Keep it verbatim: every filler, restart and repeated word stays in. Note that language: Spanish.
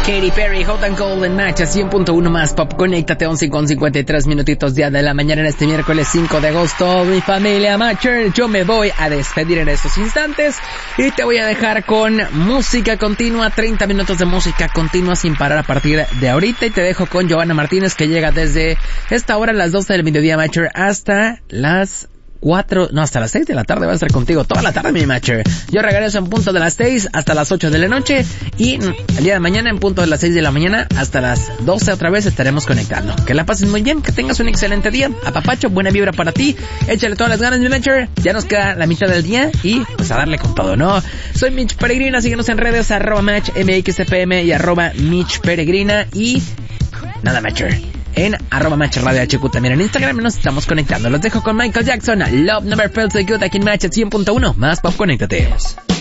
Katy Perry, Hot and Cold en Match a cien punto uno más Pop. Conéctate, once con cincuenta y tres minutitos día de la mañana en este miércoles cinco de agosto. Mi familia Matcher, yo me voy a despedir en estos instantes y te voy a dejar con música continua, treinta minutos de música continua sin parar a partir de ahorita, y te dejo con Giovanna Martínez, que llega desde esta hora a las doce del mediodía, Matcher, hasta las cuatro, no, hasta las seis de la tarde. Va a estar contigo toda la tarde, mi Matcher. Yo regreso en punto de las seis hasta las ocho de la noche, y el día de mañana en punto de las seis de la mañana hasta las doce otra vez estaremos conectando. Que la pases muy bien, que tengas un excelente día. Apapacho, buena vibra para ti. Échale todas las ganas, mi Matcher. Ya nos queda la mitad del día y pues a darle con todo, ¿no? Soy Mitch Peregrina, síguenos en redes, arroba Match M X F M y arroba Mitch Peregrina, y nada, Matcher, en arroba Match Radio H Q también en Instagram. Nos estamos conectando. Los dejo con Michael Jackson, Love Never Felt So Good, aquí en Match cien punto uno más Pop. Conéctate.